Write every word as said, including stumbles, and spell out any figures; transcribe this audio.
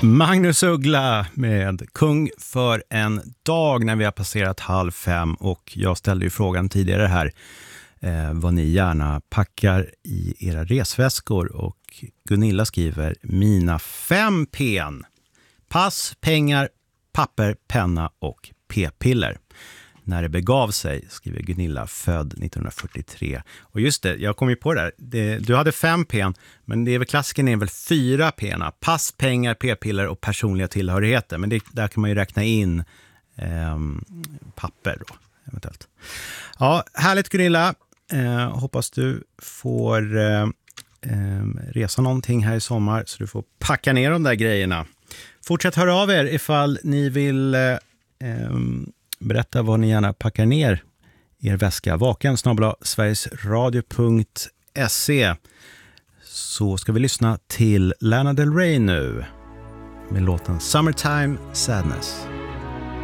Magnus Uggla med Kung för en dag när vi har passerat halv fem, och jag ställde ju frågan tidigare här eh, vad ni gärna packar i era resväskor, och Gunilla skriver mina fem P:n: pass, pengar, papper, penna och p-piller. När det begav sig, skriver Gunilla, född nittonhundrafyrtiotre. Och just det, jag kom ju på det där. Det, du hade fem P:n, men det är väl klassiken är väl fyra P:na. Pass, pengar, p-piller och personliga tillhörigheter. Men det, där kan man ju räkna in eh, papper då, eventuellt. Ja, härligt Gunilla. Eh, hoppas du får eh, eh, resa någonting här i sommar, så du får packa ner de där grejerna. Fortsätt höra av er ifall ni vill... Eh, eh, berätta vad ni gärna packar ner i er väska. Vaken snabel-a sverigesradio punkt se. Så ska vi lyssna till Lana Del Rey nu med låten Summertime Sadness.